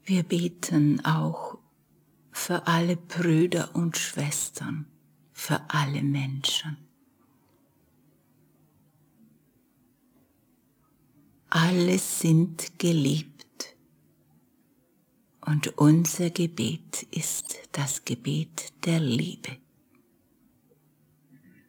Wir beten auch für alle Brüder und Schwestern, für alle Menschen. Alle sind geliebt und unser Gebet ist das Gebet der Liebe.